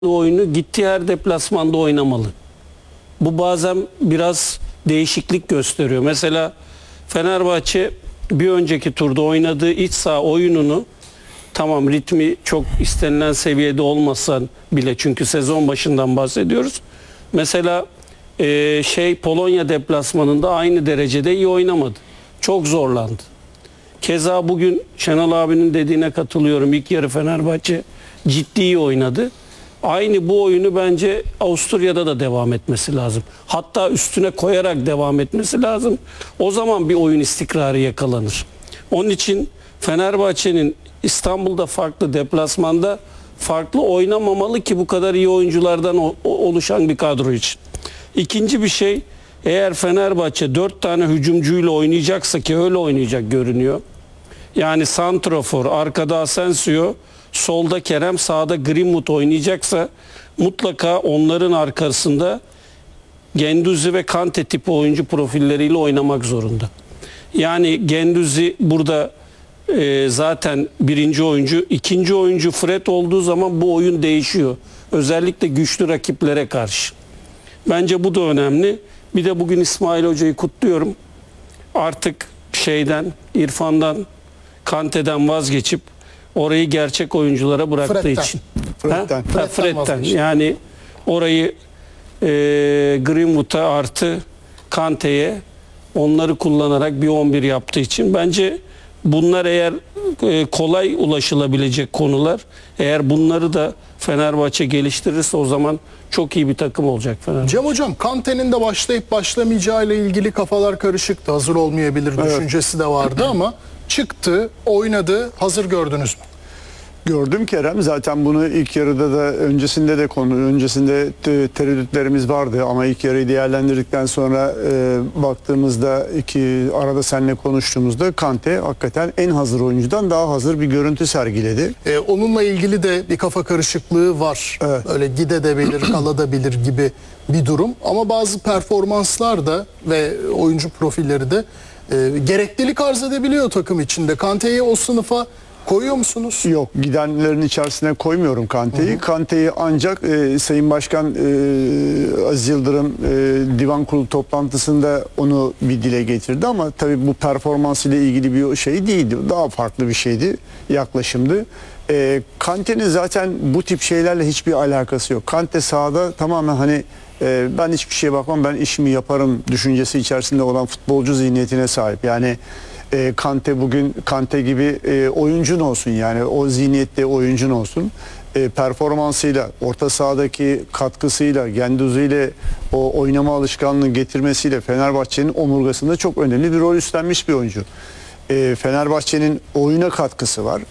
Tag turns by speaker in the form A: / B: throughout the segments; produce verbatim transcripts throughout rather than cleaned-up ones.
A: oyunu gittiği her deplasmanda oynamalı. Bu bazen biraz değişiklik gösteriyor. Mesela Fenerbahçe bir önceki turda oynadığı iç saha oyununu, tamam ritmi çok istenilen seviyede olmasa bile, çünkü sezon başından bahsediyoruz. Mesela e, şey Polonya deplasmanında aynı derecede iyi oynamadı. Çok zorlandı. Keza bugün Şenol abinin dediğine katılıyorum. İlk yarı Fenerbahçe ciddi iyi oynadı. Aynı bu oyunu bence Avusturya'da da devam etmesi lazım. Hatta üstüne koyarak devam etmesi lazım. O zaman bir oyun istikrarı yakalanır. Onun için Fenerbahçe'nin İstanbul'da farklı, deplasmanda farklı oynamamalı ki bu kadar iyi oyunculardan oluşan bir kadro için. İkinci bir şey, eğer Fenerbahçe dört tane hücumcuyla oynayacaksa, ki öyle oynayacak görünüyor. Yani santrafor, arkada Asensio, solda Kerem, sağda Greenwood oynayacaksa mutlaka onların arkasında Guendouzi ve Kante tipi oyuncu profilleriyle oynamak zorunda. Yani Guendouzi burada e, zaten birinci oyuncu. İkinci oyuncu Fred olduğu zaman bu oyun değişiyor. Özellikle güçlü rakiplere karşı. Bence bu da önemli. Bir de bugün İsmail Hoca'yı kutluyorum. Artık şeyden, İrfan'dan, Kante'den vazgeçip orayı gerçek oyunculara bıraktığı
B: Fred'den.
A: için.
B: Fred'den.
A: Ha?
B: Fred'den,
A: Fred'den. Yani orayı e, Greenwood'a artı Kante'ye onları kullanarak bir on bir yaptığı için. Bence bunlar eğer e, kolay ulaşılabilecek konular, eğer bunları da Fenerbahçe geliştirirse o zaman çok iyi bir takım olacak Fenerbahçe.
B: Cem Hocam, Kante'nin de başlayıp başlamayacağı ile ilgili kafalar karışıktı. Hazır olmayabilir
C: Evet.
B: düşüncesi de vardı ama çıktı, oynadı. Hazır gördünüz mü?
C: Gördüm Kerem. Zaten bunu ilk yarıda da öncesinde de konu öncesinde de tereddütlerimiz vardı ama ilk yarıyı değerlendirdikten sonra e, baktığımızda iki arada seninle konuştuğumuzda Kante hakikaten en hazır oyuncudan daha hazır bir görüntü sergiledi.
B: Ee, onunla ilgili de bir kafa karışıklığı var.
C: Evet.
B: Öyle gidebilir, kalabilir gibi bir durum. Ama bazı performanslar da ve oyuncu profilleri de e, gereklilik arz edebiliyor takım içinde. Kante'yi o sınıfa koyuyor musunuz?
C: Yok, gidenlerin içerisine koymuyorum Kante'yi. Kante'yi ancak e, Sayın Başkan e, Aziz Yıldırım e, Divan Kurulu toplantısında onu bir dile getirdi ama tabii bu performans ile ilgili bir şey değildi. Daha farklı bir şeydi, yaklaşımdı. E, Kante'nin zaten bu tip şeylerle hiçbir alakası yok. Kante sahada tamamen hani e, ben hiçbir şeye bakmam, ben işimi yaparım düşüncesi içerisinde olan futbolcu zihniyetine sahip. Yani E, Kante bugün Kante gibi e, oyuncun olsun, yani o zihniyette oyuncun olsun. E, performansıyla, orta sahadaki katkısıyla, Guendouzi ile o oynama alışkanlığını getirmesiyle Fenerbahçe'nin omurgasında çok önemli bir rol üstlenmiş bir oyuncu. E, Fenerbahçe'nin oyuna katkısı var.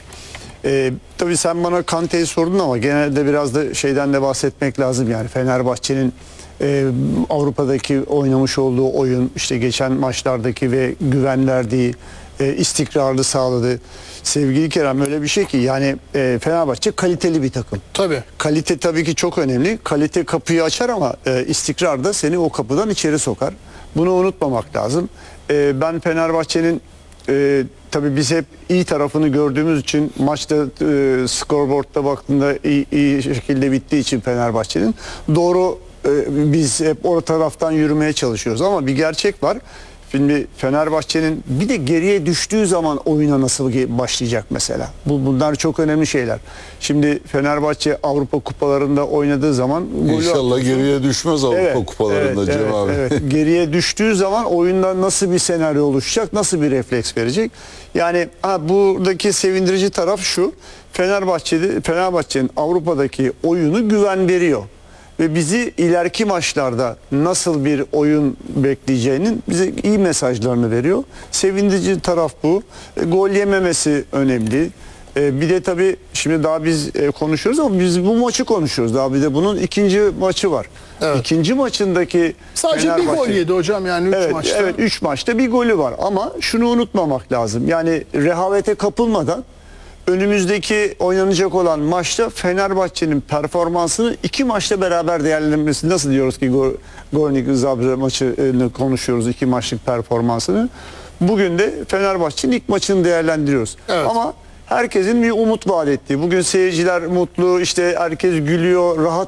C: E, tabii sen bana Kante'yi sordun ama genelde biraz da şeyden de bahsetmek lazım. Yani Fenerbahçe'nin Ee, Avrupa'daki oynamış olduğu oyun, işte geçen maçlardaki ve güven verdiği, e, istikrarlı sağladı. Sevgili Kerem, öyle bir şey ki yani e, Fenerbahçe kaliteli bir takım.
B: Tabii.
C: Kalite tabii ki çok önemli. Kalite kapıyı açar ama e, istikrar da seni o kapıdan içeri sokar. Bunu unutmamak lazım. E, ben Fenerbahçe'nin e, tabii biz hep iyi tarafını gördüğümüz için maçta e, scoreboard'da baktığında iyi, iyi şekilde bittiği için Fenerbahçe'nin doğru, biz hep o taraftan yürümeye çalışıyoruz ama bir gerçek var. Şimdi Fenerbahçe'nin bir de geriye düştüğü zaman oyuna nasıl başlayacak mesela. Bu bunlar çok önemli şeyler. Şimdi Fenerbahçe Avrupa kupalarında oynadığı zaman
D: İnşallah geriye düşmez Avrupa
C: evet,
D: kupalarında
C: evet,
D: Cem
C: evet,
D: abi.
C: Evet. Geriye düştüğü zaman oyunda nasıl bir senaryo oluşacak, nasıl bir refleks verecek? Yani ha, buradaki sevindirici taraf şu. Fenerbahçe'de Fenerbahçe'nin Avrupa'daki oyunu güven veriyor. Ve bizi ileriki maçlarda nasıl bir oyun bekleyeceğinin bize iyi mesajlarını veriyor. Sevindirici taraf bu. E, gol yememesi önemli. E, bir de tabii şimdi daha biz e, konuşuyoruz ama biz bu maçı konuşuyoruz. Daha bir de bunun ikinci maçı var.
B: Evet.
C: İkinci maçındaki
B: Sadece bir
C: Fenerbahçe,
B: gol yedi hocam, yani üç
C: evet,
B: maçta.
C: Evet, üç maçta bir golü var ama şunu unutmamak lazım. Yani rehavete kapılmadan önümüzdeki oynanacak olan maçta Fenerbahçe'nin performansını iki maçta beraber değerlendirmesi, nasıl diyoruz ki Gornik Zabrze maçını konuşuyoruz, iki maçlık performansını. Bugün de Fenerbahçe'nin ilk maçını değerlendiriyoruz.
B: Evet.
C: Ama herkesin bir umut vaat ettiği. Bugün seyirciler mutlu, işte herkes gülüyor, rahat